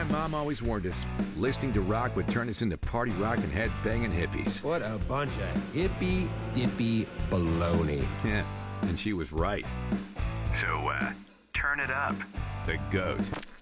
Yeah, Mom always warned us. Listening to rock would turn us into party rock and head-banging hippies. What a bunch of hippy-dippy baloney. Yeah, and she was right. So, turn it up. The GOAT.